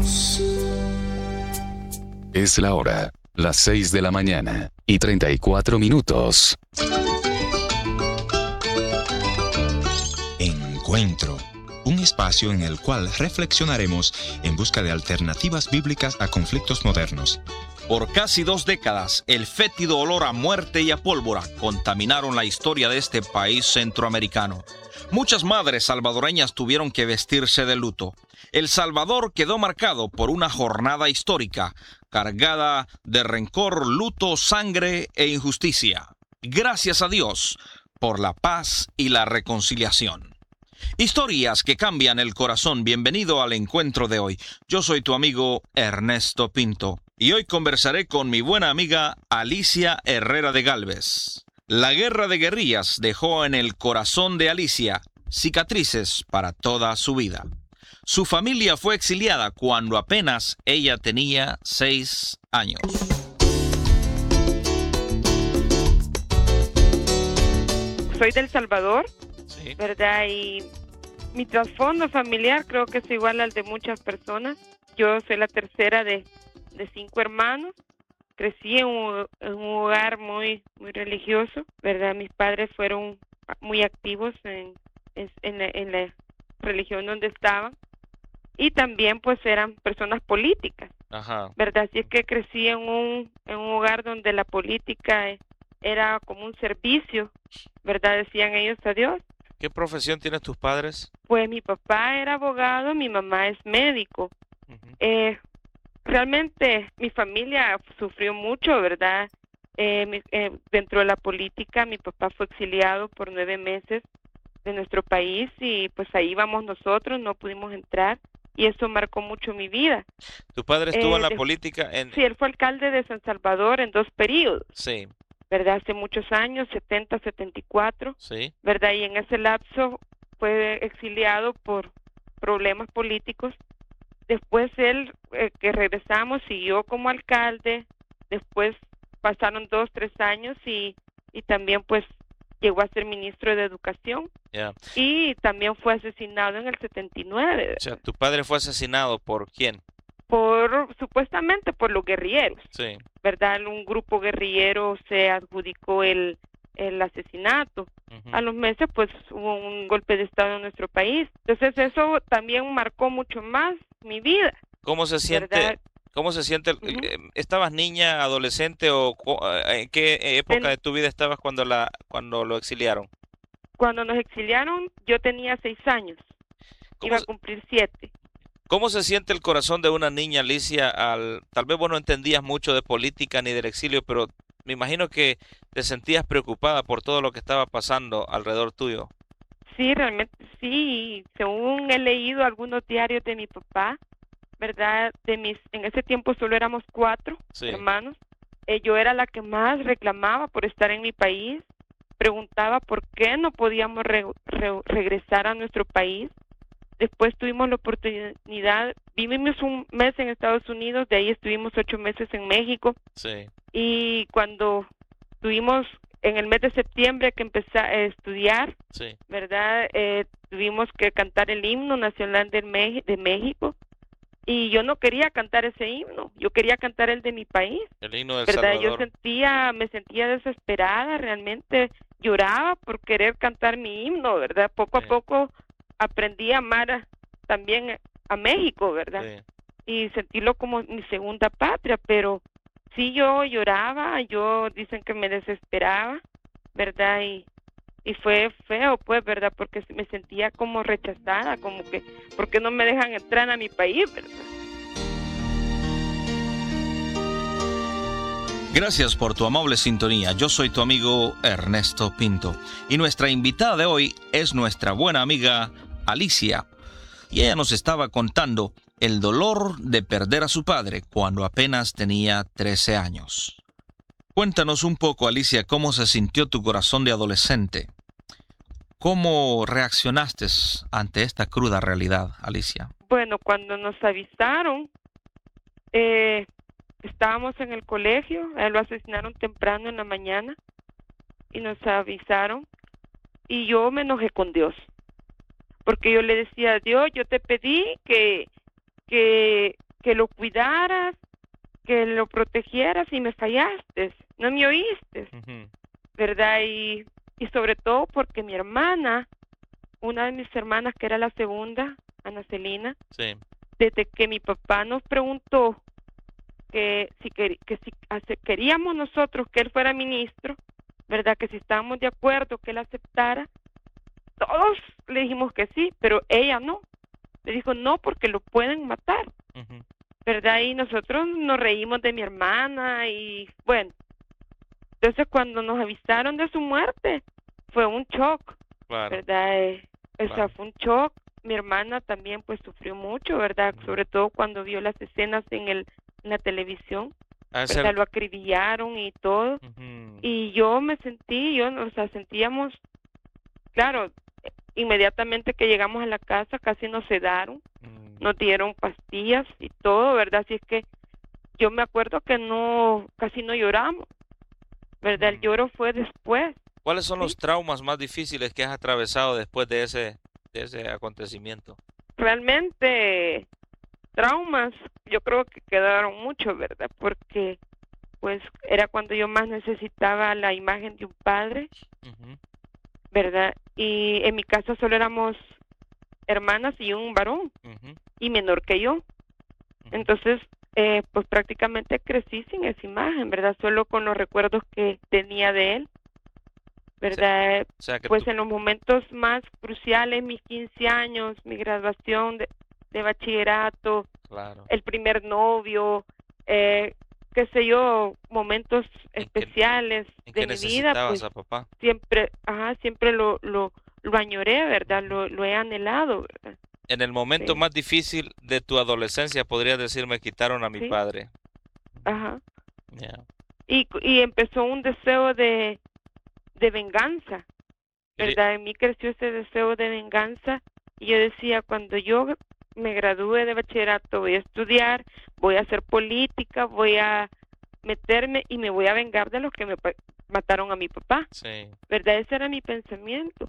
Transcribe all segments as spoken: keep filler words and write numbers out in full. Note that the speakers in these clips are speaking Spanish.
minutos. Es la hora, las seis de la mañana y treinta y cuatro minutos. Encuentro, un espacio en el cual reflexionaremos en busca de alternativas bíblicas a conflictos modernos. Por casi dos décadas, el fétido olor a muerte y a pólvora contaminaron la historia de este país centroamericano. Muchas madres salvadoreñas tuvieron que vestirse de luto. El Salvador quedó marcado por una jornada histórica, cargada de rencor, luto, sangre e injusticia. Gracias a Dios por la paz y la reconciliación. Historias que cambian el corazón. Bienvenido al encuentro de hoy. Yo soy tu amigo Ernesto Pinto y hoy conversaré con mi buena amiga Alicia Herrera de Gálvez. La guerra de guerrillas dejó en el corazón de Alicia cicatrices para toda su vida. Su familia fue exiliada cuando apenas ella tenía seis años. Soy del Salvador, Sí. ¿verdad? Y mi trasfondo familiar creo que es igual al de muchas personas. Yo soy la tercera de, de cinco hermanos. Crecí en un, en un hogar muy muy religioso, ¿verdad? Mis padres fueron muy activos en, en, en, la, en la religión donde estaban. Y también pues eran personas políticas, Ajá. ¿verdad? Así es que crecí en un, en un hogar donde la política eh, era como un servicio, ¿verdad? Decían ellos a Dios. ¿Qué profesión tienen tus padres? Pues mi papá era abogado, mi mamá es médico. Uh-huh. Eh, realmente mi familia sufrió mucho, ¿verdad? Eh, mi, eh, dentro de la política, mi papá fue exiliado por nueve meses de nuestro país y pues ahí íbamos nosotros, no pudimos entrar y eso marcó mucho mi vida. ¿Tu padre estuvo Eh, en la de- política? En... Sí, él fue alcalde de San Salvador en dos periodos, Sí, ¿verdad? Hace muchos años, setenta, setenta y cuatro, sí. ¿verdad? Y en ese lapso fue exiliado por problemas políticos. Después él, eh, que regresamos, siguió como alcalde. Después pasaron dos, tres años y, y también pues llegó a ser ministro de Educación. Ya. Y también fue asesinado en el setenta y nueve, O sea, ¿tu padre fue asesinado por quién? por supuestamente por los guerrilleros, Sí. ¿verdad? Un grupo guerrillero se adjudicó el, el asesinato. Uh-huh. A los meses pues hubo un golpe de estado en nuestro país. Entonces eso también marcó mucho más mi vida, ¿Cómo se siente? ¿verdad? ¿Cómo se siente? el- Ujú. eh, ¿Estabas niña, adolescente o co- eh, en qué época Ten- de tu vida estabas cuando la cuando lo exiliaron? Cuando nos exiliaron yo tenía seis años, ¿Cómo, iba a se- cumplir siete. cómo se siente el corazón de una niña, Alicia, al tal vez vos no entendías mucho de política ni del exilio, pero me imagino que te sentías preocupada por todo lo que estaba pasando alrededor tuyo? Sí, realmente sí, según he leído algunos diarios de mi papá, ¿verdad? De mis, en ese tiempo solo éramos cuatro Sí. hermanos. Eh, yo era la que más reclamaba por estar en mi país, preguntaba por qué no podíamos re- re- regresar a nuestro país. Después tuvimos la oportunidad, vivimos un mes en Estados Unidos, de ahí estuvimos ocho meses en México. Sí. Y cuando tuvimos en el mes de septiembre que empecé a estudiar, Sí. ¿verdad? Eh, tuvimos que cantar el himno nacional de, Mex- de México y yo no quería cantar ese himno, yo quería cantar el de mi país, El himno del ¿verdad? Yo Salvador. sentía, me sentía desesperada, realmente lloraba por querer cantar mi himno, ¿verdad? Poco Sí. a poco aprendí a amar a- también a México, ¿verdad? Sí. Y sentirlo como mi segunda patria, pero sí yo lloraba, yo dicen que me desesperaba, ¿verdad? Y, y fue feo, pues, ¿verdad? Porque me sentía como rechazada, como que, ¿por qué no me dejan entrar a mi país, verdad? Gracias por tu amable sintonía. Yo soy tu amigo Ernesto Pinto y nuestra invitada de hoy es nuestra buena amiga Alicia. Y ella nos estaba contando el dolor de perder a su padre cuando apenas tenía trece años. Cuéntanos un poco, Alicia, cómo se sintió tu corazón de adolescente. ¿Cómo reaccionaste ante esta cruda realidad, Alicia? Bueno, cuando nos avisaron, eh, estábamos en el colegio, a él lo asesinaron temprano en la mañana y nos avisaron y yo me enojé con Dios, porque yo le decía a Dios, yo te pedí que, que que lo cuidaras, que lo protegieras y me fallaste, no me oíste, Ujú. ¿verdad? Y, y sobre todo porque mi hermana, una de mis hermanas que era la segunda, Ana Celina, Sí. desde que mi papá nos preguntó que si, quer- que si ace- queríamos nosotros que él fuera ministro, ¿verdad? Que si estábamos de acuerdo que él aceptara, todos le dijimos que sí, pero ella no. Le dijo no porque lo pueden matar, Ujú. ¿verdad? Y nosotros nos reímos de mi hermana y bueno, entonces cuando nos avisaron de su muerte fue un shock, Claro. ¿verdad? Eh, o sea, Claro. fue un shock. Mi hermana también pues sufrió mucho, ¿verdad? Ujú. Sobre todo cuando vio las escenas en el en la televisión, Ha de ¿verdad? ser- Lo acribillaron y todo. Ujú. Y yo me sentí, yo, o sea, sentíamos, claro, inmediatamente que llegamos a la casa casi nos sedaron, Mm. nos dieron pastillas y todo, ¿verdad? Así es que yo me acuerdo que no, casi no lloramos, ¿verdad? El Mm. lloro fue después. ¿Cuáles son Sí. los traumas más difíciles que has atravesado después de ese, de ese acontecimiento? Realmente traumas, yo creo que quedaron muchos, ¿verdad? Porque pues era cuando yo más necesitaba la imagen de un padre, Ujú. ¿verdad? Y en mi casa solo éramos hermanas y un varón, Ujú. y menor que yo. Ujú. Entonces, eh, pues prácticamente crecí sin esa imagen, ¿verdad? Solo con los recuerdos que tenía de él, ¿verdad? O sea que Pues tú- en los momentos más cruciales, mis quince años, mi graduación de, de bachillerato, claro. el primer novio, eh, qué sé yo, momentos En que- especiales ¿En de qué mi vida, necesitabas pues a papá? siempre, ajá, siempre lo, lo, lo añoré, ¿verdad? Lo, lo he anhelado, ¿verdad? En el momento Sí. más difícil de tu adolescencia, podrías decir, me quitaron a mi Sí. padre. Ajá. Ya. Y, y empezó un deseo de, de venganza, Y- ¿verdad? En mí creció ese deseo de venganza y yo decía, cuando yo me gradúe de bachillerato, voy a estudiar, voy a hacer política, voy a meterme y me voy a vengar de los que me pa- mataron a mi papá, Sí. ¿verdad? Ese era mi pensamiento.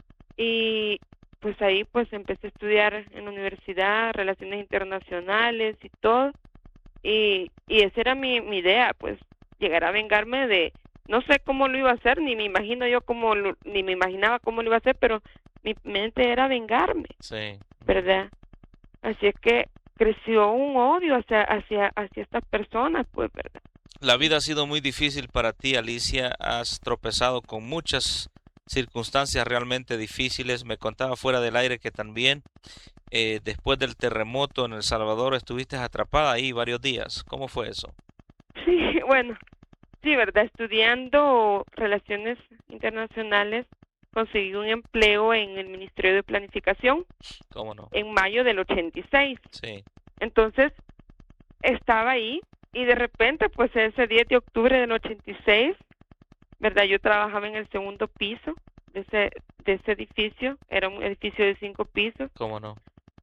Y pues ahí pues empecé a estudiar en la universidad, relaciones internacionales y todo. Y, y esa era mi, mi idea, pues llegar a vengarme de, no sé cómo lo iba a hacer, ni me imagino yo cómo, lo- ni me imaginaba cómo lo iba a hacer, pero mi mente era vengarme, Sí. ¿verdad? Así es que creció un odio hacia, hacia, hacia estas personas, pues, ¿verdad? La vida ha sido muy difícil para ti, Alicia. Has tropezado con muchas circunstancias realmente difíciles. Me contaba fuera del aire que también eh, después del terremoto en El Salvador estuviste atrapada ahí varios días. ¿Cómo fue eso? Sí, bueno, sí, ¿verdad? Estudiando relaciones internacionales, conseguí un empleo en el Ministerio de Planificación ¿Cómo no? en mayo del ochenta y seis. Sí. Entonces, estaba ahí y de repente, pues ese diez de octubre del ochenta y seis, ¿verdad? Yo trabajaba en el segundo piso de ese, de ese edificio, era un edificio de cinco pisos, ¿Cómo no?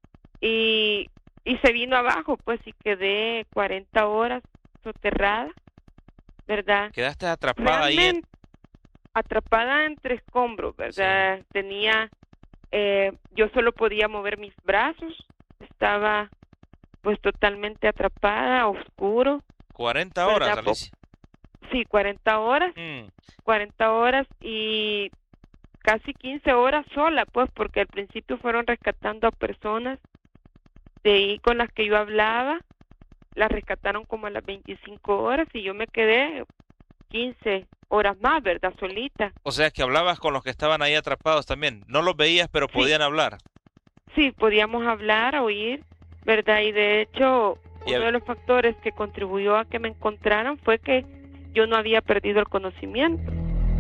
y, y se vino abajo, pues, y quedé cuarenta horas soterrada, ¿verdad? Quedaste atrapada ahí. en- Realmente atrapada entre escombros, ¿verdad? Tenía, eh, yo solo podía mover mis brazos, estaba pues totalmente atrapada, oscuro, cuarenta horas, ¿verdad? Alicia. sí, cuarenta horas, Mm. cuarenta horas y casi quince horas sola, pues, porque al principio fueron rescatando a personas de ahí con las que yo hablaba, las rescataron como a las veinticinco horas y yo me quedé quince horas más, ¿verdad? Solita. O sea que hablabas con los que estaban ahí atrapados también. No los veías, pero Sí. podían hablar. Sí, podíamos hablar, oír, ¿verdad? Y de hecho, Y uno hab- de los factores que contribuyó a que me encontraran fue que yo no había perdido el conocimiento.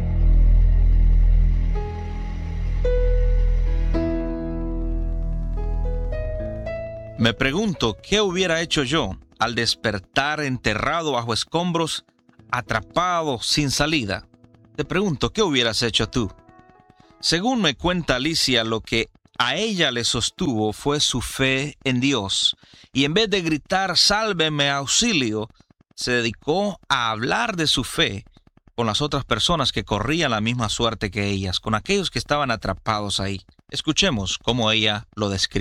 Me pregunto, ¿qué hubiera hecho yo al despertar enterrado bajo escombros, atrapado sin salida? Te pregunto, ¿qué hubieras hecho tú? Según me cuenta Alicia, lo que a ella le sostuvo fue su fe en Dios, y en vez de gritar "sálveme, auxilio", se dedicó a hablar de su fe con las otras personas que corrían la misma suerte que ellas, con aquellos que estaban atrapados ahí. Escuchemos cómo ella lo describe.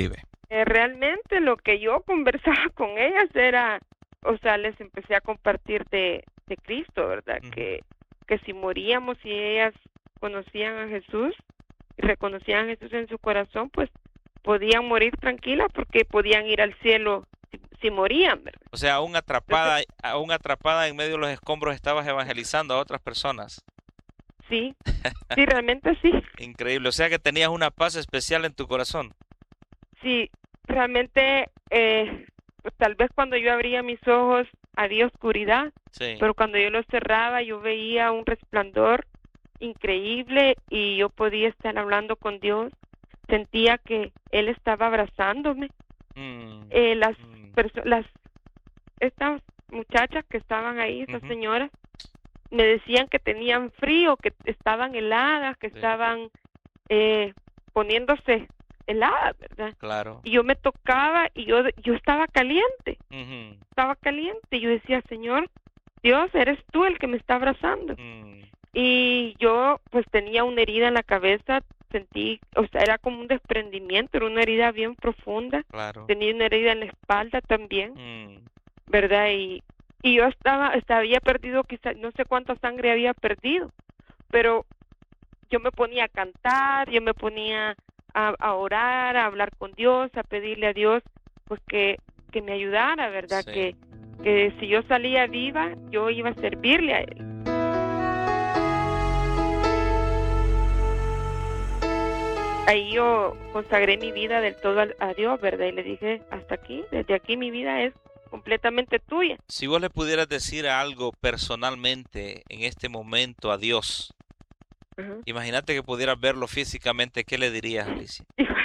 Eh, realmente lo que yo conversaba con ellas era, o sea, les empecé a compartir de, de Cristo, ¿verdad? Uh-huh. Que, que si moríamos y ellas conocían a Jesús y reconocían a Jesús en su corazón, pues podían morir tranquilas porque podían ir al cielo si, si morían, ¿verdad? O sea, aún atrapada, Entonces, aún atrapada en medio de los escombros estabas evangelizando a otras personas. Sí, sí, realmente sí. Increíble, o sea que tenías una paz especial en tu corazón. Sí, realmente, eh, pues, tal vez cuando yo abría mis ojos había oscuridad, sí. Pero cuando yo los cerraba yo veía un resplandor increíble y yo podía estar hablando con Dios. Sentía que Él estaba abrazándome. Mm. Eh, las, mm. perso- las estas muchachas que estaban ahí, esas uh-huh. señoras, me decían que tenían frío, que estaban heladas, que sí. estaban eh, poniéndose heladas, ¿verdad? Claro. Y yo me tocaba y yo yo estaba caliente, uh-huh. estaba caliente. Y yo decía, Señor, Dios, eres tú el que me está abrazando. Uh-huh. Y yo pues tenía una herida en la cabeza, sentí, o sea, era como un desprendimiento, era una herida bien profunda. Claro. Tenía una herida en la espalda también, uh-huh. ¿verdad? Y Y yo estaba, estaba, había perdido quizás, no sé cuánta sangre había perdido, pero yo me ponía a cantar, yo me ponía a, a orar, a hablar con Dios, a pedirle a Dios, pues que, que me ayudara, ¿verdad? Sí. Que, que si yo salía viva, yo iba a servirle a Él. Ahí yo consagré mi vida del todo a, a Dios, ¿verdad? Y le dije, hasta aquí, desde aquí mi vida es completamente tuya. Si vos le pudieras decir algo personalmente en este momento a Dios, uh-huh. imagínate que pudieras verlo físicamente, ¿qué le dirías, Alicia?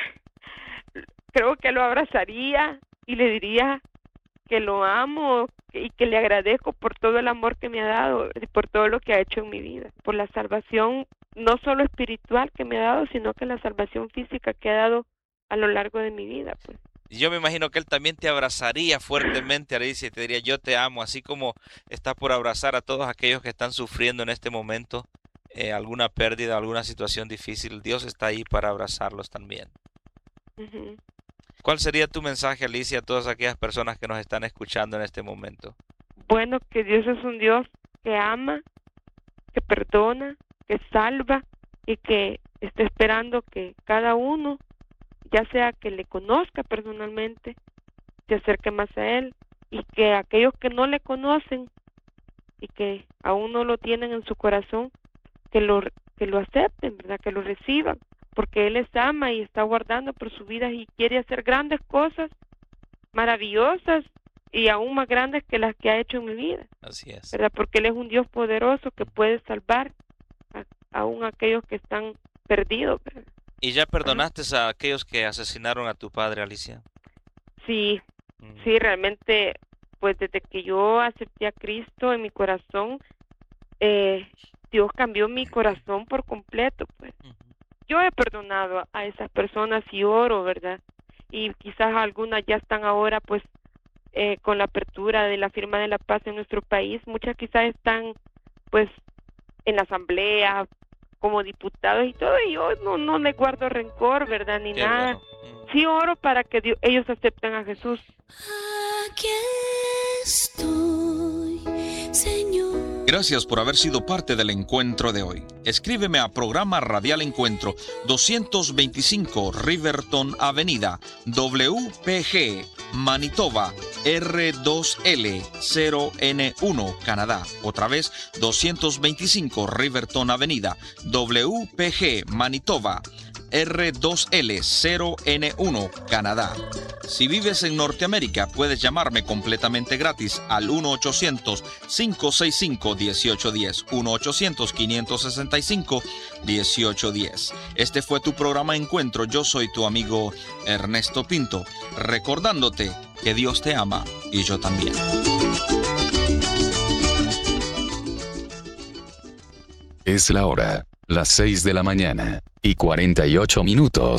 Creo que lo abrazaría y le diría que lo amo y que le agradezco por todo el amor que me ha dado y por todo lo que ha hecho en mi vida, por la salvación no solo espiritual que me ha dado, sino que la salvación física que ha dado a lo largo de mi vida, pues. Yo me imagino que él también te abrazaría fuertemente, Alicia, y te diría, yo te amo, así como está por abrazar a todos aquellos que están sufriendo en este momento eh, alguna pérdida, alguna situación difícil. Dios está ahí para abrazarlos también. Uh-huh. ¿Cuál sería tu mensaje, Alicia, a todas aquellas personas que nos están escuchando en este momento? Bueno, que Dios es un Dios que ama, que perdona, que salva y que está esperando que cada uno, ya sea que le conozca personalmente, se acerque más a Él, y que aquellos que no le conocen y que aún no lo tienen en su corazón, que lo, que lo acepten, ¿verdad? Que lo reciban, porque Él les ama y está guardando por su vida y quiere hacer grandes cosas, maravillosas y aún más grandes que las que ha hecho en mi vida. Así es. ¿Verdad? Porque Él es un Dios poderoso que puede salvar a, aún a aquellos que están perdidos, ¿verdad? ¿Y ya perdonaste a aquellos que asesinaron a tu padre, Alicia? Sí, mm. sí, realmente, pues desde que yo acepté a Cristo en mi corazón, eh, Dios cambió mi corazón por completo, pues. Uh-huh. Yo he perdonado a, a esas personas y oro, ¿verdad? Y quizás algunas ya están ahora, pues, eh, con la apertura de la firma de la paz en nuestro país. Muchas quizás están, pues, en la asamblea, como diputados y todo, y yo no, no le guardo rencor, ¿verdad? Ni Qué nada. Bueno. Sí oro para que Dios, ellos acepten a Jesús. Aquí estoy, Señor. Gracias por haber sido parte del encuentro de hoy. Escríbeme a Programa Radial Encuentro, doscientos veinticinco Riverton Avenida, W P G, Manitoba, R dos L cero N uno, Canadá. Otra vez, doscientos veinticinco Riverton Avenida, W P G, Manitoba, R dos L cero N uno, Canadá. Si vives en Norteamérica, puedes llamarme completamente gratis al uno ochocientos, cinco seis cinco, uno ocho uno cero, uno ochocientos, cinco seis cinco, uno ocho uno cero. Este fue tu programa Encuentro. Yo soy tu amigo Ernesto Pinto, recordándote que Dios te ama y yo también. Es la hora, las seis de la mañana y cuarenta y ocho minutos.